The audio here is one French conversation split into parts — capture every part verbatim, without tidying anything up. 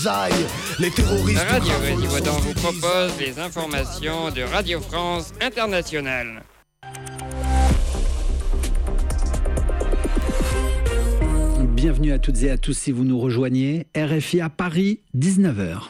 représailles. Les terroristes... Radio Résivodant vous propose les informations de Radio France Internationale. Bienvenue à toutes et à tous si vous nous rejoignez. R F I à Paris, dix-neuf heures.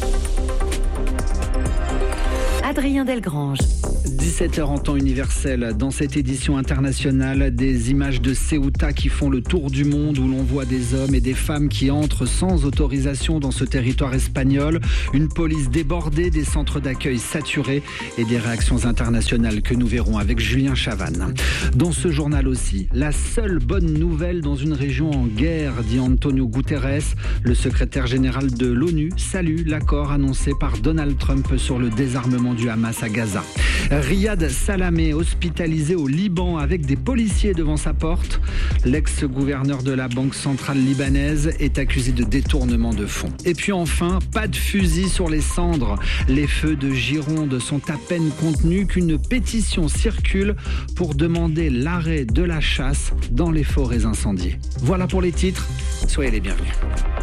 Adrien Delgrange. dix-sept heures en temps universel. Dans cette édition internationale, des images de Ceuta qui font le tour du monde, où l'on voit des hommes et des femmes qui entrent sans autorisation dans ce territoire espagnol, une police débordée, des centres d'accueil saturés et des réactions internationales que nous verrons avec Julien Chavannes. Dans ce journal aussi, la seule bonne nouvelle dans une région en guerre, dit Antonio Guterres. Le secrétaire général de l'ONU salue l'accord annoncé par Donald Trump sur le désarmement du Hamas à Gaza. Riyad Salamé, hospitalisé au Liban avec des policiers devant sa porte. L'ex-gouverneur de la Banque centrale libanaise est accusé de détournement de fonds. Et puis enfin, pas de fusil sur les cendres. Les feux de Gironde sont à peine contenus qu'une pétition circule pour demander l'arrêt de la chasse dans les forêts incendiées. Voilà pour les titres. Soyez les bienvenus.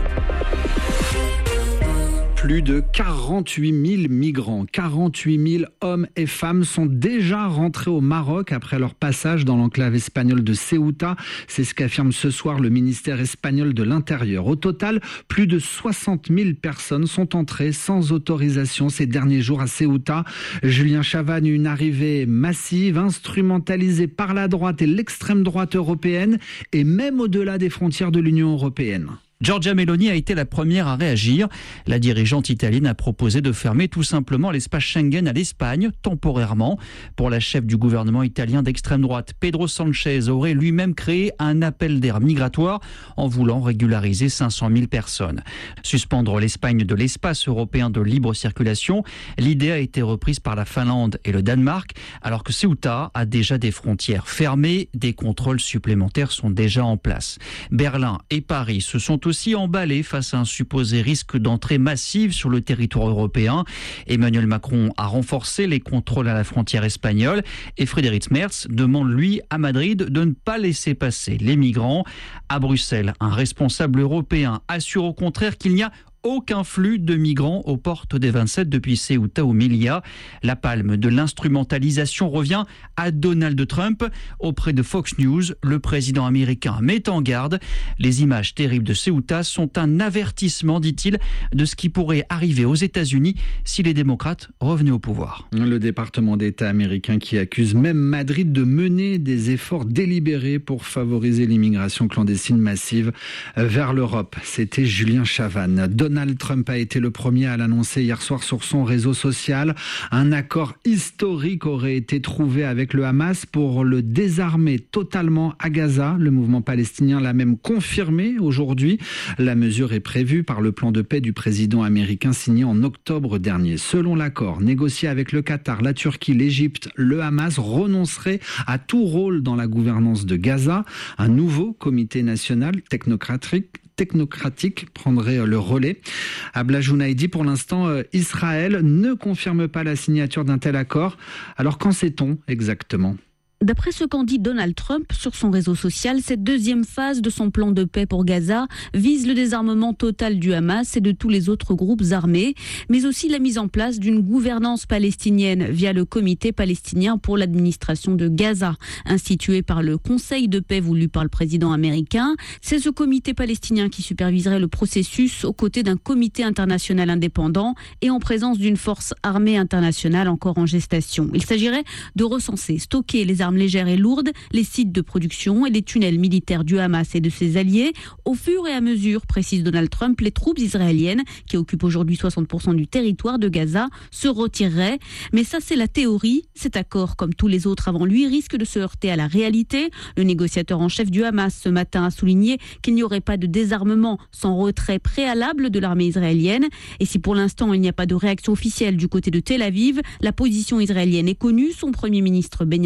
Plus de quarante-huit mille migrants, quarante-huit mille hommes et femmes sont déjà rentrés au Maroc après leur passage dans l'enclave espagnole de Ceuta. C'est ce qu'affirme ce soir le ministère espagnol de l'Intérieur. Au total, plus de soixante mille personnes sont entrées sans autorisation ces derniers jours à Ceuta. Julien Chavannes, une arrivée massive, instrumentalisée par la droite et l'extrême droite européenne et même au-delà des frontières de l'Union européenne. Giorgia Meloni a été la première à réagir. La dirigeante italienne a proposé de fermer tout simplement l'espace Schengen à l'Espagne, temporairement. Pour la chef du gouvernement italien d'extrême droite, Pedro Sanchez aurait lui-même créé un appel d'air migratoire en voulant régulariser cinq cent mille personnes. Suspendre l'Espagne de l'espace européen de libre circulation, l'idée a été reprise par la Finlande et le Danemark, alors que Ceuta a déjà des frontières fermées, des contrôles supplémentaires sont déjà en place. Berlin et Paris se sont aussi emballé face à un supposé risque d'entrée massive sur le territoire européen. Emmanuel Macron a renforcé les contrôles à la frontière espagnole et Friedrich Merz demande lui à Madrid de ne pas laisser passer les migrants. À Bruxelles, un responsable européen assure au contraire qu'il n'y a aucun flux de migrants aux portes des vingt-sept depuis Ceuta ou Melilla. La palme de l'instrumentalisation revient à Donald Trump. Auprès de Fox News, le président américain met en garde. Les images terribles de Ceuta sont un avertissement, dit-il, de ce qui pourrait arriver aux États-Unis si les démocrates revenaient au pouvoir. Le département d'État américain qui accuse même Madrid de mener des efforts délibérés pour favoriser l'immigration clandestine massive vers l'Europe. C'était Julien Chavannes. Donald Trump a été le premier à l'annoncer hier soir sur son réseau social. Un accord historique aurait été trouvé avec le Hamas pour le désarmer totalement à Gaza. Le mouvement palestinien l'a même confirmé aujourd'hui. La mesure est prévue par le plan de paix du président américain signé en octobre dernier. Selon l'accord négocié avec le Qatar, la Turquie, l'Égypte, le Hamas renoncerait à tout rôle dans la gouvernance de Gaza. Un nouveau comité national technocratique technocratique prendrait le relais. Abla Jounaidi, pour l'instant, Israël ne confirme pas la signature d'un tel accord. Alors qu'en sait-on exactement ? D'après ce qu'en dit Donald Trump sur son réseau social, cette deuxième phase de son plan de paix pour Gaza vise le désarmement total du Hamas et de tous les autres groupes armés, mais aussi la mise en place d'une gouvernance palestinienne via le Comité palestinien pour l'administration de Gaza, institué par le Conseil de paix voulu par le président américain. C'est ce comité palestinien qui superviserait le processus aux côtés d'un comité international indépendant et en présence d'une force armée internationale encore en gestation. Il s'agirait de recenser, stocker les armes légères et lourdes, les sites de production et les tunnels militaires du Hamas et de ses alliés. Au fur et à mesure, précise Donald Trump, les troupes israéliennes, qui occupent aujourd'hui soixante pour cent du territoire de Gaza, se retireraient. Mais ça, c'est la théorie. Cet accord, comme tous les autres avant lui, risque de se heurter à la réalité. Le négociateur en chef du Hamas ce matin a souligné qu'il n'y aurait pas de désarmement sans retrait préalable de l'armée israélienne. Et si pour l'instant il n'y a pas de réaction officielle du côté de Tel Aviv, la position israélienne est connue. Son premier ministre Benjamin Netanyahu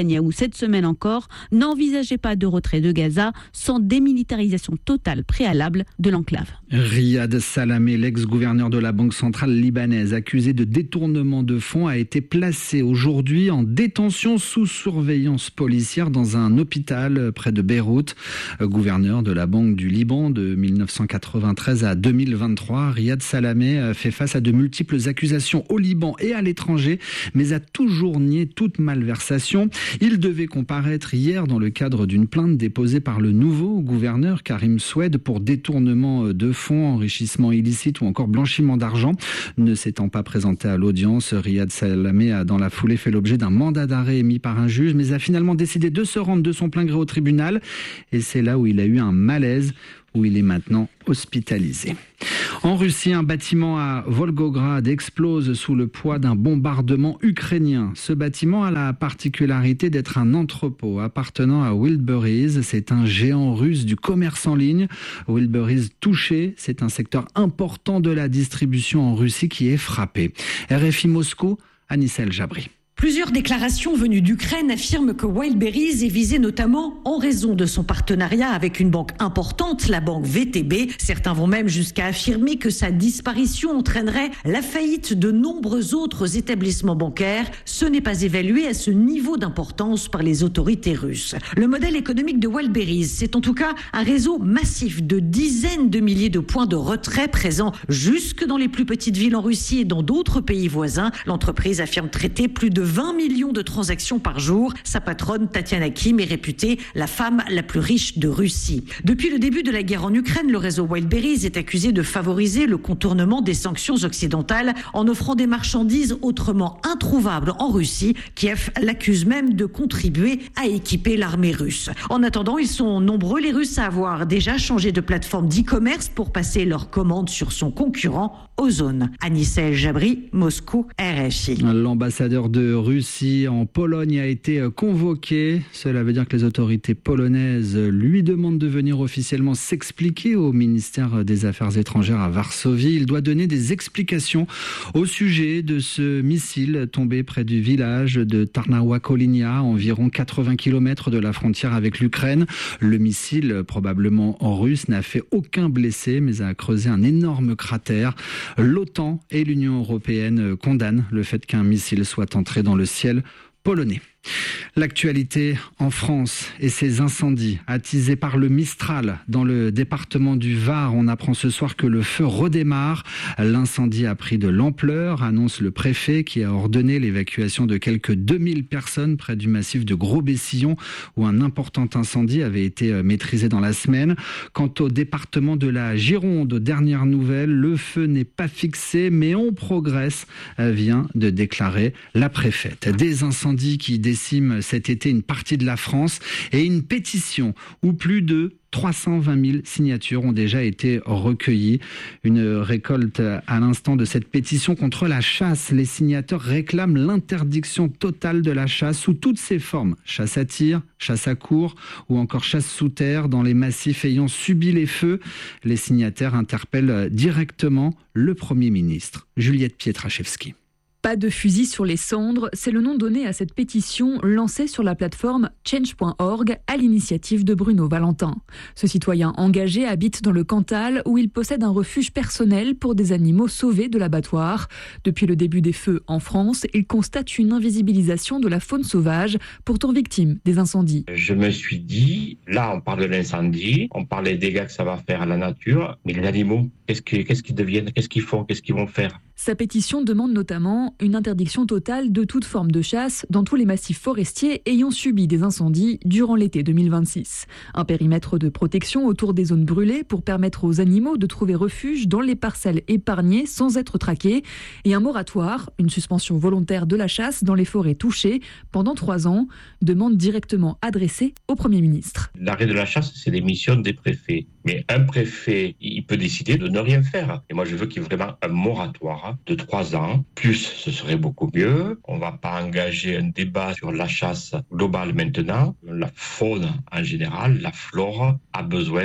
Netanyahou cette semaine encore n'envisageait pas de retrait de Gaza sans démilitarisation totale préalable de l'enclave. Riyad Salamé, l'ex-gouverneur de la Banque centrale libanaise, accusé de détournement de fonds, a été placé aujourd'hui en détention sous surveillance policière dans un hôpital près de Beyrouth. Gouverneur de la Banque du Liban de mille neuf cent quatre-vingt-treize à deux mille vingt-trois, Riyad Salamé fait face à de multiples accusations au Liban et à l'étranger, mais a toujours nié toute malversation. Il devait comparaître hier dans le cadre d'une plainte déposée par le nouveau gouverneur Karim Soued pour détournement de fonds, enrichissement illicite ou encore blanchiment d'argent. Ne s'étant pas présenté à l'audience, Riyad Salamé a dans la foulée fait l'objet d'un mandat d'arrêt émis par un juge, mais a finalement décidé de se rendre de son plein gré au tribunal. Et c'est là où il a eu un malaise, où il est maintenant hospitalisé. En Russie, un bâtiment à Volgograd explose sous le poids d'un bombardement ukrainien. Ce bâtiment a la particularité d'être un entrepôt appartenant à Wildberries. C'est un géant russe du commerce en ligne. Wildberries touché, c'est un secteur important de la distribution en Russie qui est frappé. R F I Moscou, Anissa El Jabri. Plusieurs déclarations venues d'Ukraine affirment que Wildberries est visé notamment en raison de son partenariat avec une banque importante, la banque V T B. Certains vont même jusqu'à affirmer que sa disparition entraînerait la faillite de nombreux autres établissements bancaires. Ce n'est pas évalué à ce niveau d'importance par les autorités russes. Le modèle économique de Wildberries, c'est en tout cas un réseau massif de dizaines de milliers de points de retrait présents jusque dans les plus petites villes en Russie et dans d'autres pays voisins. L'entreprise affirme traiter plus de vingt millions de transactions par jour. Sa patronne, Tatiana Kim, est réputée la femme la plus riche de Russie. Depuis le début de la guerre en Ukraine, le réseau Wildberries est accusé de favoriser le contournement des sanctions occidentales en offrant des marchandises autrement introuvables en Russie. Kiev l'accuse même de contribuer à équiper l'armée russe. En attendant, ils sont nombreux les Russes à avoir déjà changé de plateforme d'e-commerce pour passer leurs commandes sur son concurrent Ozon. Anissa El Jabri, Moscou, R F I. L'ambassadeur de Russie en Pologne a été convoqué. Cela veut dire que les autorités polonaises lui demandent de venir officiellement s'expliquer au ministère des Affaires étrangères à Varsovie. Il doit donner des explications au sujet de ce missile tombé près du village de Tarnawa-Kolinia, environ quatre-vingts kilomètres de la frontière avec l'Ukraine. Le missile, probablement russe, n'a fait aucun blessé, mais a creusé un énorme cratère. L'OTAN et l'Union européenne condamnent le fait qu'un missile soit entré dans le ciel polonais. L'actualité en France et ses incendies attisés par le Mistral dans le département du Var. On apprend ce soir que le feu redémarre. L'incendie a pris de l'ampleur, annonce le préfet qui a ordonné l'évacuation de quelques deux mille personnes près du massif de Gros-Bessillon où un important incendie avait été maîtrisé dans la semaine. Quant au département de la Gironde, aux dernières nouvelles, le feu n'est pas fixé mais on progresse, vient de déclarer la préfète. Des incendies qui déciment cet été une partie de la France et une pétition où plus de trois cent vingt mille signatures ont déjà été recueillies. Une récolte à l'instant de cette pétition contre la chasse. Les signataires réclament l'interdiction totale de la chasse sous toutes ses formes. Chasse à tir, chasse à courre ou encore chasse sous terre dans les massifs ayant subi les feux. Les signataires interpellent directement le Premier ministre, Juliette Pietraszewski. Pas de fusil sur les cendres, c'est le nom donné à cette pétition lancée sur la plateforme change point org à l'initiative de Bruno Valentin. Ce citoyen engagé habite dans le Cantal où il possède un refuge personnel pour des animaux sauvés de l'abattoir. Depuis le début des feux en France, il constate une invisibilisation de la faune sauvage, pourtant victime des incendies. Je me suis dit, là on parle de l'incendie, on parle des dégâts que ça va faire à la nature, mais les animaux, qu'est-ce qu'ils, qu'est-ce qu'ils deviennent, qu'est-ce qu'ils font, qu'est-ce qu'ils vont faire ? Sa pétition demande notamment une interdiction totale de toute forme de chasse dans tous les massifs forestiers ayant subi des incendies durant l'été deux mille vingt-six. Un périmètre de protection autour des zones brûlées pour permettre aux animaux de trouver refuge dans les parcelles épargnées sans être traqués. Et un moratoire, une suspension volontaire de la chasse dans les forêts touchées pendant trois ans, demande directement adressée au Premier ministre. L'arrêt de la chasse, c'est les missions des préfets. Mais un préfet, il peut décider de ne rien faire. Et moi, je veux qu'il y ait vraiment un moratoire de trois ans. Plus, ce serait beaucoup mieux. On ne va pas engager un débat sur la chasse globale maintenant. La faune en général, la flore, a besoin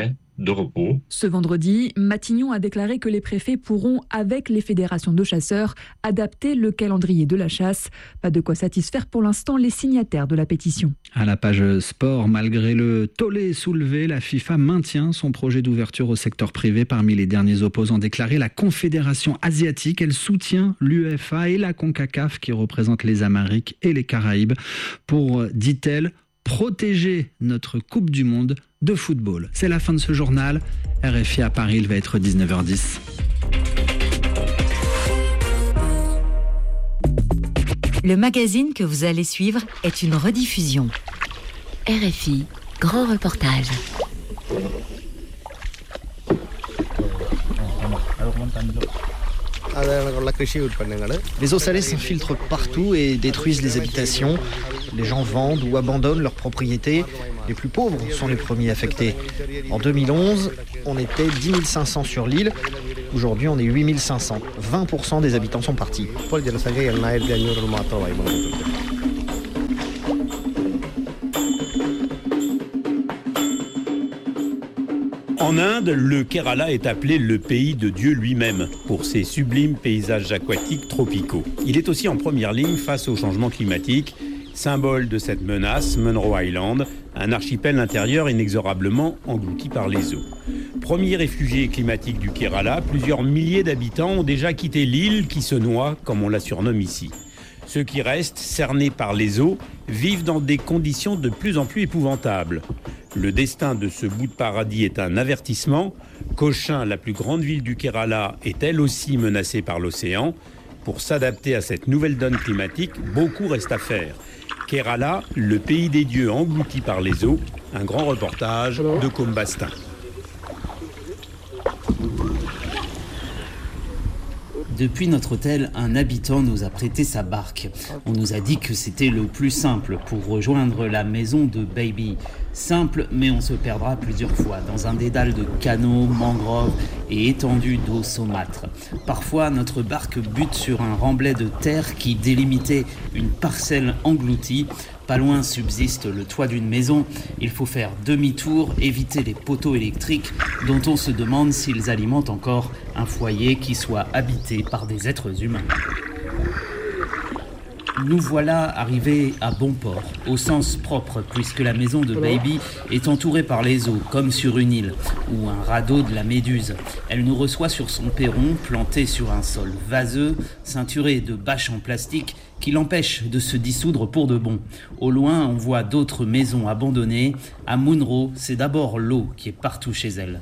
de repos. Ce vendredi, Matignon a déclaré que les préfets pourront, avec les fédérations de chasseurs, adapter le calendrier de la chasse. Pas de quoi satisfaire pour l'instant les signataires de la pétition. À la page sport, malgré le tollé soulevé, la FIFA maintient son projet d'ouverture au secteur privé. Parmi les derniers opposants déclarés, la Confédération asiatique, elle soutient l'U E F A et la CONCACAF qui représentent les Amériques et les Caraïbes pour, dit-elle, protéger notre Coupe du Monde de football. C'est la fin de ce journal. R F I à Paris, il va être dix-neuf heures dix. Le magazine que vous allez suivre est une rediffusion. R F I, grand reportage. Les eaux salées s'infiltrent partout et détruisent les habitations. Les gens vendent ou abandonnent leurs propriétés. Les plus pauvres sont les premiers affectés. En deux mille onze, on était dix mille cinq cents sur l'île. Aujourd'hui, on est huit mille cinq cents. vingt pour cent des habitants sont partis. En Inde, le Kerala est appelé le pays de Dieu lui-même pour ses sublimes paysages aquatiques tropicaux. Il est aussi en première ligne face au changement climatique. Symbole de cette menace, Munro Island, un archipel intérieur inexorablement englouti par les eaux. Premier réfugié climatique du Kerala, plusieurs milliers d'habitants ont déjà quitté l'île qui se noie, comme on la surnomme ici. Ceux qui restent, cernés par les eaux, vivent dans des conditions de plus en plus épouvantables. Le destin de ce bout de paradis est un avertissement. Cochin, la plus grande ville du Kerala, est elle aussi menacée par l'océan. Pour s'adapter à cette nouvelle donne climatique, beaucoup reste à faire. Kerala, le pays des dieux englouti par les eaux, un grand reportage de Combastin. Depuis notre hôtel, un habitant nous a prêté sa barque. On nous a dit que c'était le plus simple pour rejoindre la maison de Baby. Simple, mais on se perdra plusieurs fois dans un dédale de canaux, mangroves et étendues d'eau saumâtre. Parfois, notre barque bute sur un remblai de terre qui délimitait une parcelle engloutie. Pas loin subsiste le toit d'une maison. Il faut faire demi-tour, éviter les poteaux électriques dont on se demande s'ils alimentent encore un foyer qui soit habité par des êtres humains. Nous voilà arrivés à bon port, au sens propre, puisque la maison de Baby est entourée par les eaux, comme sur une île, ou un radeau de la Méduse. Elle nous reçoit sur son perron, planté sur un sol vaseux, ceinturé de bâches en plastique, qui l'empêchent de se dissoudre pour de bon. Au loin, on voit d'autres maisons abandonnées. À Munro, c'est d'abord l'eau qui est partout chez elle.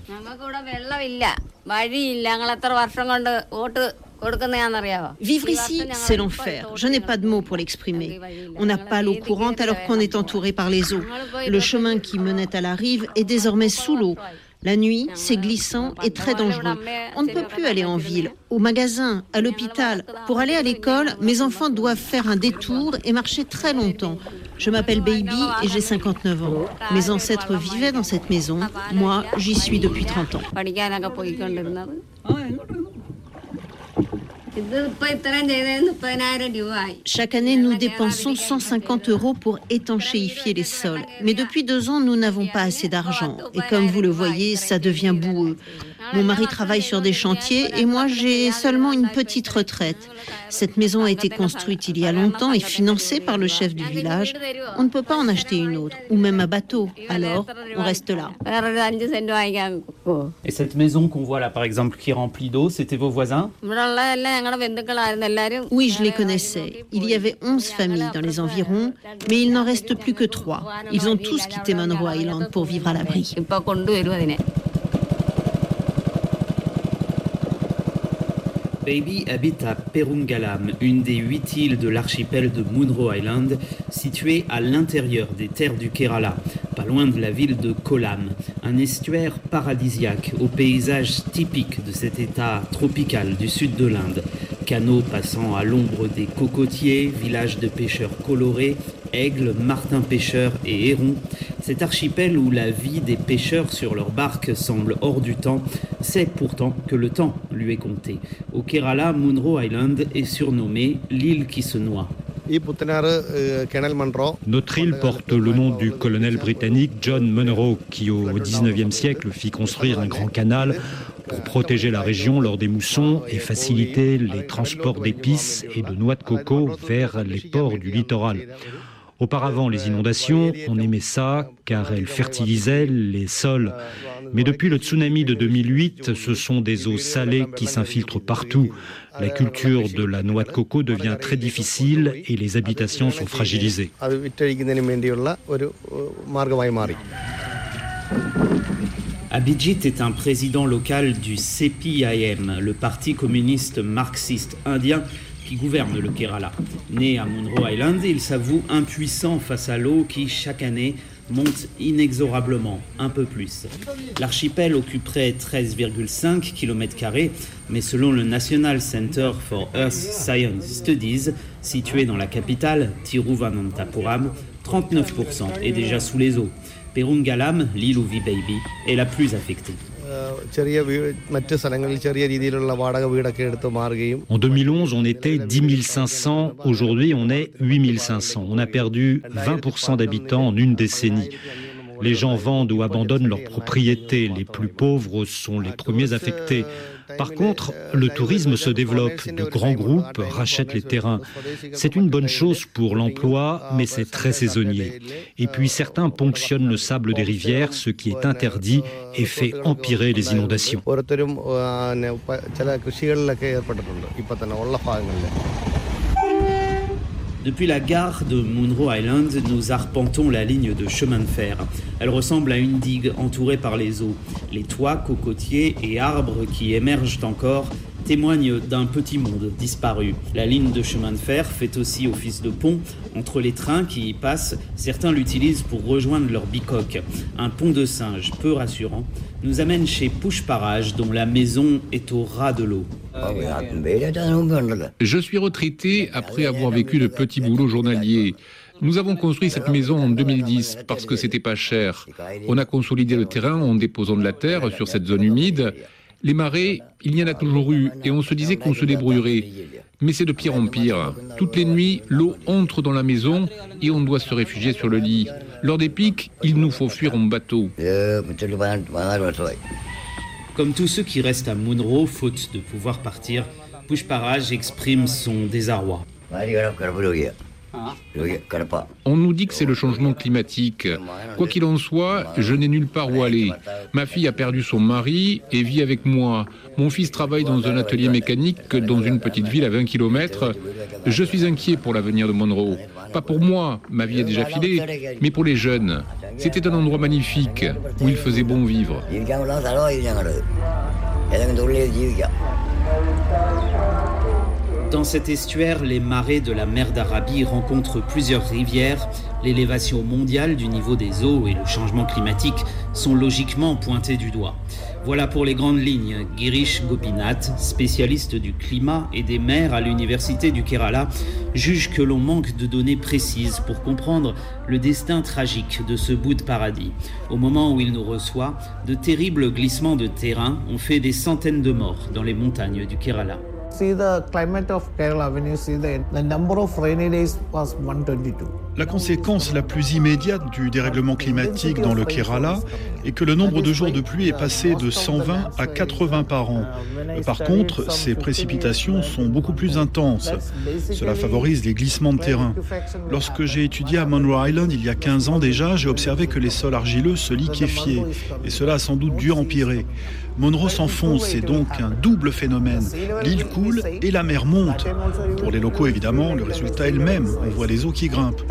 Vivre ici, c'est l'enfer. Je n'ai pas de mots pour l'exprimer. On n'a pas l'eau courante alors qu'on est entouré par les eaux. Le chemin qui menait à la rive est désormais sous l'eau. La nuit, c'est glissant et très dangereux. On ne peut plus aller en ville, au magasin, à l'hôpital. Pour aller à l'école, mes enfants doivent faire un détour et marcher très longtemps. Je m'appelle Baby et j'ai cinquante-neuf ans. Mes ancêtres vivaient dans cette maison. Moi, j'y suis depuis trente ans. Chaque année, nous dépensons cent cinquante euros pour étanchéifier les sols. Mais depuis deux ans, nous n'avons pas assez d'argent. Et comme vous le voyez, ça devient boueux. Mon mari travaille sur des chantiers et moi, j'ai seulement une petite retraite. Cette maison a été construite il y a longtemps et financée par le chef du village. On ne peut pas en acheter une autre, ou même un bateau. Alors, on reste là. Et cette maison qu'on voit là, par exemple, qui est remplie d'eau, c'était vos voisins ? Oui, je les connaissais. Il y avait onze familles dans les environs, mais il n'en reste plus que trois. Ils ont tous quitté Munro Island pour vivre à l'abri. Baby habite à Perungalam, une des huit îles de l'archipel de Munro Island, située à l'intérieur des terres du Kerala, pas loin de la ville de Kollam, un estuaire paradisiaque aux paysages typiques de cet état tropical du sud de l'Inde. Canaux passant à l'ombre des cocotiers, villages de pêcheurs colorés, aigles, martins pêcheurs et hérons. Cet archipel où la vie des pêcheurs sur leurs barques semble hors du temps, sait pourtant que le temps lui est compté. Au Kerala, Munro Island est surnommé l'île qui se noie. Notre île porte le nom du colonel britannique John Munro, qui au dix-neuvième siècle fit construire un grand canal pour protéger la région lors des moussons et faciliter les transports d'épices et de noix de coco vers les ports du littoral. Auparavant, les inondations, on aimait ça car elles fertilisaient les sols. Mais depuis le tsunami de deux mille huit, ce sont des eaux salées qui s'infiltrent partout. La culture de la noix de coco devient très difficile et les habitations sont fragilisées. Abhijit est un président local du C P I M, le parti communiste marxiste indien qui gouverne le Kerala. Né à Munro Island, il s'avoue impuissant face à l'eau qui, chaque année, monte inexorablement, un peu plus. L'archipel occuperait treize virgule cinq kilomètres carrés, mais selon le National Center for Earth Science Studies, situé dans la capitale, Thiruvananthapuram, trente-neuf pour cent est déjà sous les eaux. Perungalam, l'île où vit Baby, est la plus affectée. En deux mille onze, on était dix mille cinq cents, aujourd'hui on est huit mille cinq cents. On a perdu vingt pour cent d'habitants en une décennie. Les gens vendent ou abandonnent leurs propriétés, les plus pauvres sont les premiers affectés. Par contre, le tourisme se développe, de grands groupes rachètent les terrains. C'est une bonne chose pour l'emploi, mais c'est très saisonnier. Et puis certains ponctionnent le sable des rivières, ce qui est interdit et fait empirer les inondations. Depuis la gare de Munro Island, nous arpentons la ligne de chemin de fer. Elle ressemble à une digue entourée par les eaux. Les toits, cocotiers et arbres qui émergent encore témoignent d'un petit monde disparu. La ligne de chemin de fer fait aussi office de pont entre les trains qui y passent. Certains l'utilisent pour rejoindre leur bicoque. Un pont de singe peu rassurant nous amène chez Pushparaj, dont la maison est au ras de l'eau. Je suis retraité après avoir vécu de petits boulots journaliers. Nous avons construit cette maison en deux mille dix parce que c'était pas cher. On a consolidé le terrain en déposant de la terre sur cette zone humide. Les marées, il y en a toujours eu et on se disait qu'on se débrouillerait. Mais c'est de pire en pire. Toutes les nuits, l'eau entre dans la maison et on doit se réfugier sur le lit. Lors des pics, il nous faut fuir en bateau. Comme tous ceux qui restent à Munro, faute de pouvoir partir, Pushparaj exprime son désarroi. On nous dit que c'est le changement climatique. Quoi qu'il en soit, je n'ai nulle part où aller. Ma fille a perdu son mari et vit avec moi. Mon fils travaille dans un atelier mécanique dans une petite ville à vingt kilomètres. Je suis inquiet pour l'avenir de Munro. Pas pour moi, ma vie est déjà filée, mais pour les jeunes. C'était un endroit magnifique où il faisait bon vivre. Dans cet estuaire, les marées de la mer d'Arabie rencontrent plusieurs rivières. L'élévation mondiale du niveau des eaux et le changement climatique sont logiquement pointés du doigt. Voilà pour les grandes lignes. Girish Gopinath, spécialiste du climat et des mers à l'université du Kerala, juge que l'on manque de données précises pour comprendre le destin tragique de ce bout de paradis. Au moment où il nous reçoit, de terribles glissements de terrain ont fait des centaines de morts dans les montagnes du Kerala. La conséquence la plus immédiate du dérèglement climatique dans le Kerala est que le nombre de jours de pluie est passé de cent vingt à quatre-vingts par an. Par contre, ces précipitations sont beaucoup plus intenses. Cela favorise les glissements de terrain. Lorsque j'ai étudié à Munro Island il y a quinze ans déjà, j'ai observé que les sols argileux se liquéfiaient et cela a sans doute dû empirer. Munro s'enfonce, c'est donc un double phénomène. L'île coule et la mer monte. Pour les locaux, évidemment, le résultat est le même. On voit les eaux qui grimpent.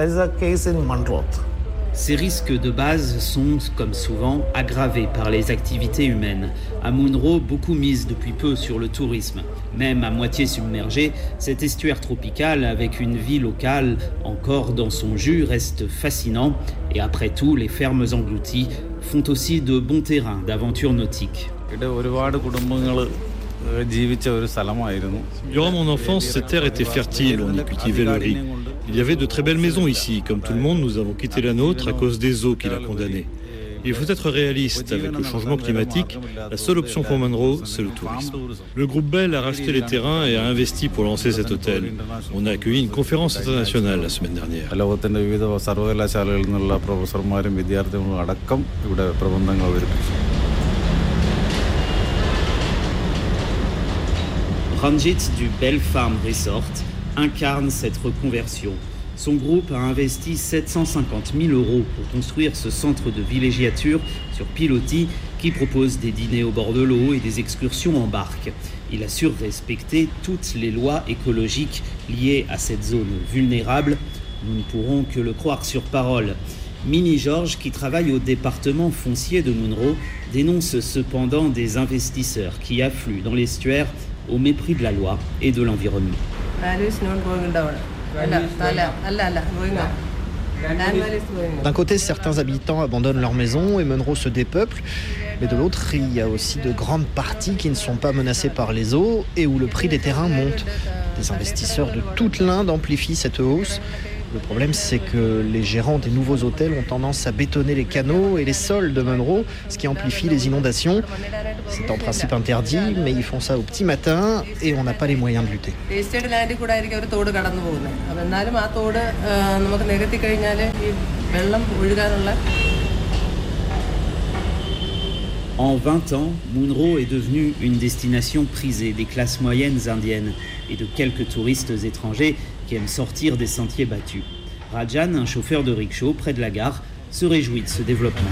Ces risques de base sont, comme souvent, aggravés par les activités humaines. À Munro, beaucoup misent depuis peu sur le tourisme. Même à moitié submergé, cet estuaire tropical, avec une vie locale encore dans son jus, reste fascinant. Et après tout, les fermes englouties font aussi de bons terrains d'aventure nautique. Durant mon enfance, cette terre était fertile, on y cultivait le riz. Il y avait de très belles maisons ici. Comme tout le monde, nous avons quitté la nôtre à cause des eaux qui la condamnaient. Il faut être réaliste. Avec le changement climatique, la seule option pour Munro, c'est le tourisme. Le groupe Bell a racheté les terrains et a investi pour lancer cet hôtel. On a accueilli une conférence internationale la semaine dernière. Ranjit du Bell Farm Resort incarne cette reconversion. Son groupe a investi sept cent cinquante mille euros pour construire ce centre de villégiature sur pilotis qui propose des dîners au bord de l'eau et des excursions en barque. Il assure respecter toutes les lois écologiques liées à cette zone vulnérable. Nous ne pourrons que le croire sur parole. Mini Georges, qui travaille au département foncier de Munro, dénonce cependant des investisseurs qui affluent dans l'estuaire au mépris de la loi et de l'environnement. D'un côté, certains habitants abandonnent leurs maisons et Munro se dépeuple, mais de l'autre, il y a aussi de grandes parties qui ne sont pas menacées par les eaux et où le prix des terrains monte. Des investisseurs de toute l'Inde amplifient cette hausse. Le problème, c'est que les gérants des nouveaux hôtels ont tendance à bétonner les canaux et les sols de Munro, ce qui amplifie les inondations. C'est en principe interdit, mais ils font ça au petit matin et on n'a pas les moyens de lutter. En vingt ans, Munro est devenu une destination prisée des classes moyennes indiennes et de quelques touristes étrangers qui aiment sortir des sentiers battus. Rajan, un chauffeur de rickshaw près de la gare, se réjouit de ce développement.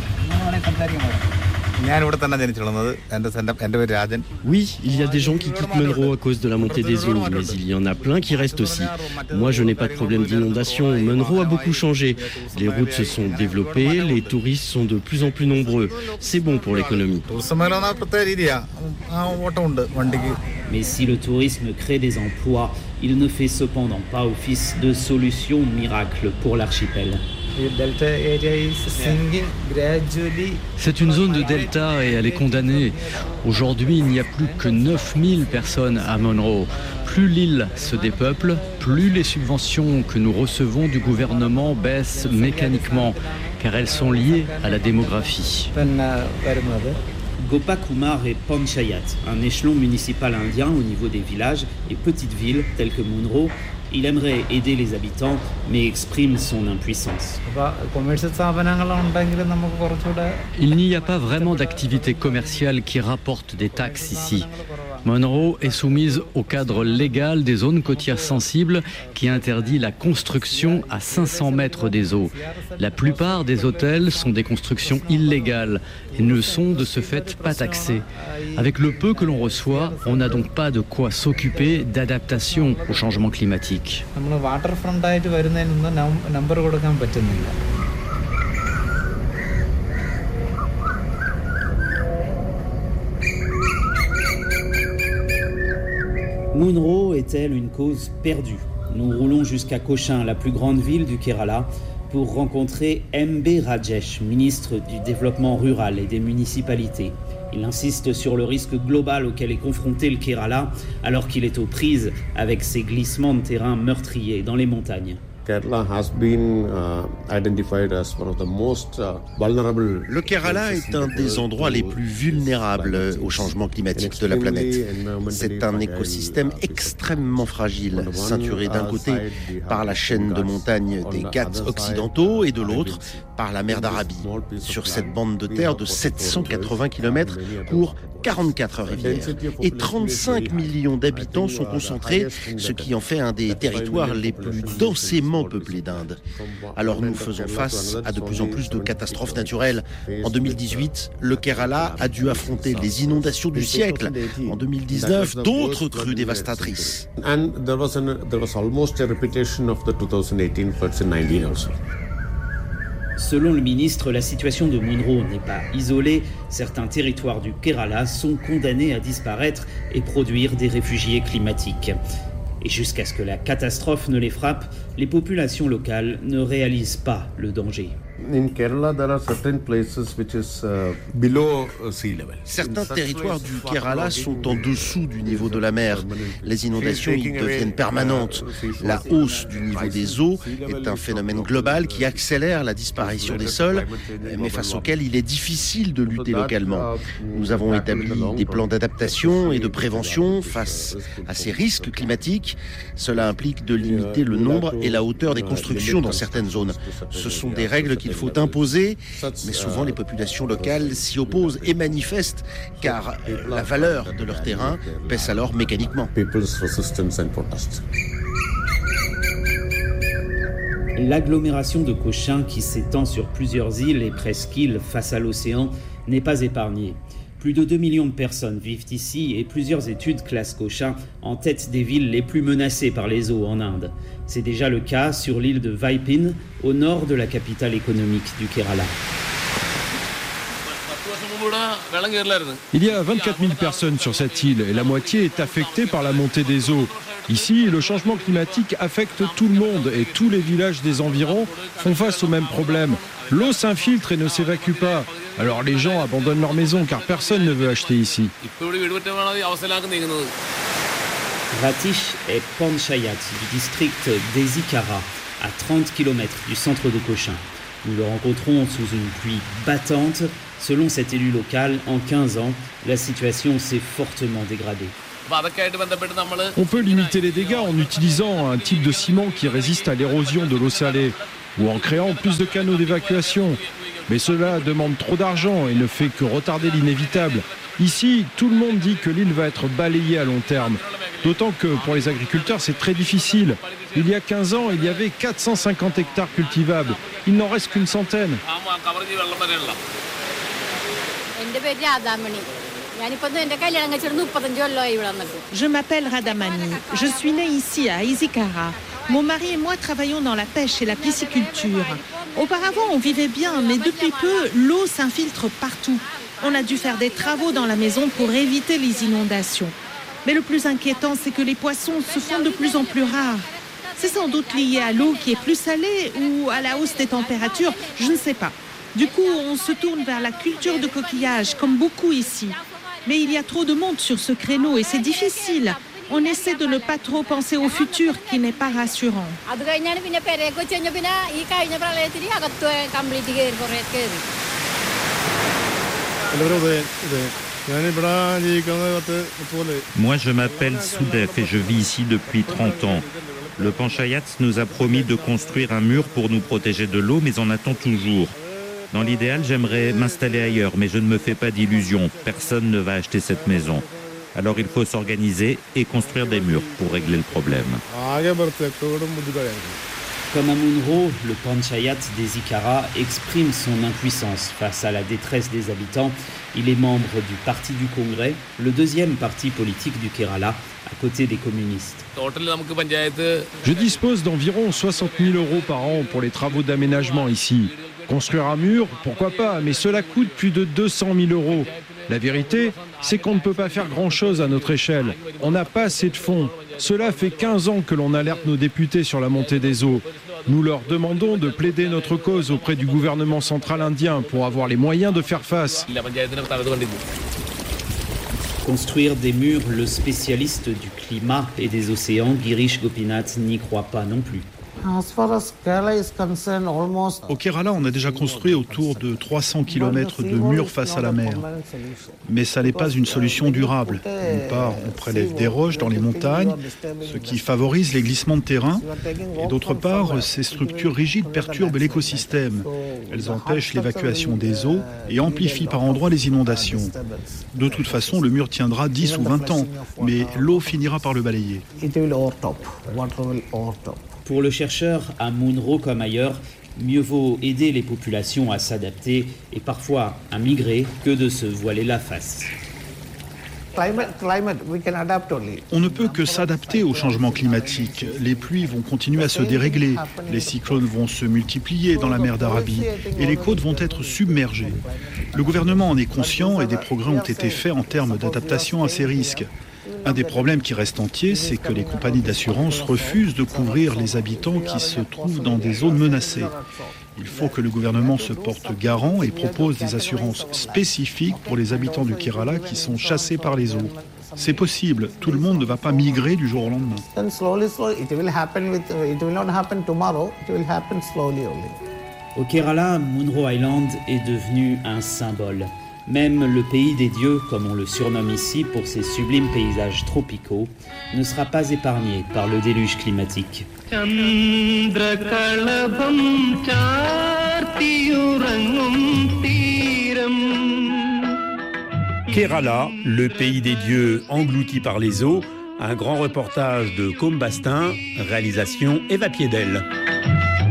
Oui, il y a des gens qui quittent Munro à cause de la montée des eaux, mais il y en a plein qui restent aussi. Moi, je n'ai pas de problème d'inondation. Munro a beaucoup changé. Les routes se sont développées, les touristes sont de plus en plus nombreux. C'est bon pour l'économie. Mais si le tourisme crée des emplois, il ne fait cependant pas office de solution miracle pour l'archipel. C'est une zone de delta et elle est condamnée. Aujourd'hui, il n'y a plus que neuf mille personnes à Munro. Plus l'île se dépeuple, plus les subventions que nous recevons du gouvernement baissent mécaniquement, car elles sont liées à la démographie. Gopakumar est Panchayat, un échelon municipal indien au niveau des villages et petites villes telles que Munro. Il aimerait aider les habitants, mais exprime son impuissance. Il n'y a pas vraiment d'activité commerciale qui rapporte des taxes ici. Munro est soumise au cadre légal des zones côtières sensibles qui interdit la construction à cinq cents mètres des eaux. La plupart des hôtels sont des constructions illégales et ne sont de ce fait pas taxés. Avec le peu que l'on reçoit, on n'a donc pas de quoi s'occuper d'adaptation au changement climatique. Munro est-elle une cause perdue? Nous roulons jusqu'à Cochin, la plus grande ville du Kerala, pour rencontrer M B Rajesh, ministre du Développement rural et des municipalités. Il insiste sur le risque global auquel est confronté le Kerala alors qu'il est aux prises avec ces glissements de terrain meurtriers dans les montagnes. Le Kerala est un des endroits les plus vulnérables au changement climatique de la planète. C'est un écosystème extrêmement fragile, ceinturé d'un côté par la chaîne de montagnes des Ghats occidentaux et de l'autre par la mer d'Arabie. Sur cette bande de terre de sept cent quatre-vingts kilomètres courent quarante-quatre rivières et trente-cinq millions d'habitants sont concentrés, ce qui en fait un des territoires les plus densément peuplés d'Inde. Alors nous faisons face à de plus en plus de catastrophes naturelles. En deux mille dix-huit, le Kerala a dû affronter les inondations du siècle. En deux mille dix-neuf, d'autres crues dévastatrices. Selon le ministre, la situation de Munro n'est pas isolée. Certains territoires du Kerala sont condamnés à disparaître et produire des réfugiés climatiques. Et jusqu'à ce que la catastrophe ne les frappe, les populations locales ne réalisent pas le danger. Certains territoires du Kerala sont en dessous du niveau de la mer. Les inondations y deviennent permanentes. La hausse du niveau des eaux est un phénomène global qui accélère la disparition des sols, mais face auquel il est difficile de lutter localement. Nous avons établi des plans d'adaptation et de prévention face à ces risques climatiques. Cela implique de limiter le nombre et la hauteur des constructions dans certaines zones. Ce sont des règles qu'il faut imposer, mais souvent les populations locales s'y opposent et manifestent car la valeur de leur terrain baisse alors mécaniquement. L'agglomération de Cochin, qui s'étend sur plusieurs îles et presqu'îles face à l'océan, n'est pas épargnée. Plus de deux millions de personnes vivent ici et plusieurs études classent Cochin en tête des villes les plus menacées par les eaux en Inde. C'est déjà le cas sur l'île de Vaipin, au nord de la capitale économique du Kerala. Il y a vingt-quatre mille personnes sur cette île et la moitié est affectée par la montée des eaux. Ici, le changement climatique affecte tout le monde et tous les villages des environs font face au même problème. L'eau s'infiltre et ne s'évacue pas. Alors les gens abandonnent leur maison car personne ne veut acheter ici. Ratish est panchayat du district d'Ezikara, à trente kilomètres du centre de Cochin. Nous le rencontrons sous une pluie battante. Selon cet élu local, en quinze ans, la situation s'est fortement dégradée. On peut limiter les dégâts en utilisant un type de ciment qui résiste à l'érosion de l'eau salée ou en créant plus de canaux d'évacuation. Mais cela demande trop d'argent et ne fait que retarder l'inévitable. Ici, tout le monde dit que l'île va être balayée à long terme. D'autant que pour les agriculteurs, c'est très difficile. Il y a quinze ans, il y avait quatre cent cinquante hectares cultivables. Il n'en reste qu'une centaine. Je m'appelle Radamani. Je suis née ici à Ezikara. Mon mari et moi travaillons dans la pêche et la pisciculture. Auparavant, on vivait bien, mais depuis peu, l'eau s'infiltre partout. On a dû faire des travaux dans la maison pour éviter les inondations. Mais le plus inquiétant, c'est que les poissons se font de plus en plus rares. C'est sans doute lié à l'eau qui est plus salée ou à la hausse des températures, je ne sais pas. Du coup, on se tourne vers la culture de coquillages, comme beaucoup ici. Mais il y a trop de monde sur ce créneau et c'est difficile. On essaie de ne pas trop penser au futur qui n'est pas rassurant. Moi, je m'appelle Soudef et je vis ici depuis trente ans. Le Panchayat nous a promis de construire un mur pour nous protéger de l'eau, mais on attend toujours. Dans l'idéal, j'aimerais m'installer ailleurs, mais je ne me fais pas d'illusions. Personne ne va acheter cette maison. Alors il faut s'organiser et construire des murs pour régler le problème. Comme à Munro, le Panchayat d'Ezikara exprime son impuissance face à la détresse des habitants. Il est membre du Parti du Congrès, le deuxième parti politique du Kerala, à côté des communistes. Je dispose d'environ soixante mille euros par an pour les travaux d'aménagement ici. Construire un mur, pourquoi pas, mais cela coûte plus de deux cent mille euros. La vérité, c'est qu'on ne peut pas faire grand-chose à notre échelle. On n'a pas assez de fonds. Cela fait quinze ans que l'on alerte nos députés sur la montée des eaux. Nous leur demandons de plaider notre cause auprès du gouvernement central indien pour avoir les moyens de faire face. Construire des murs, le spécialiste du climat et des océans, Girish Gopinath, n'y croit pas non plus. Au Kerala, on a déjà construit autour de trois cents kilomètres de murs face à la mer. Mais ça n'est pas une solution durable. D'une part, on prélève des roches dans les montagnes, ce qui favorise les glissements de terrain. Et d'autre part, ces structures rigides perturbent l'écosystème. Elles empêchent l'évacuation des eaux et amplifient par endroits les inondations. De toute façon, le mur tiendra dix ou vingt ans, mais l'eau finira par le balayer. Pour le chercheur, à Munro comme ailleurs, mieux vaut aider les populations à s'adapter et parfois à migrer que de se voiler la face. On ne peut que s'adapter au changement climatique. Les pluies vont continuer à se dérégler, les cyclones vont se multiplier dans la mer d'Arabie et les côtes vont être submergées. Le gouvernement en est conscient et des progrès ont été faits en termes d'adaptation à ces risques. Un des problèmes qui reste entier, c'est que les compagnies d'assurance refusent de couvrir les habitants qui se trouvent dans des zones menacées. Il faut que le gouvernement se porte garant et propose des assurances spécifiques pour les habitants du Kerala qui sont chassés par les eaux. C'est possible, tout le monde ne va pas migrer du jour au lendemain. Au Kerala, Munro Island est devenu un symbole. Même le pays des dieux, comme on le surnomme ici pour ses sublimes paysages tropicaux, ne sera pas épargné par le déluge climatique. Kerala, le pays des dieux englouti par les eaux, un grand reportage de Côme Bastin, réalisation Eva Piedel.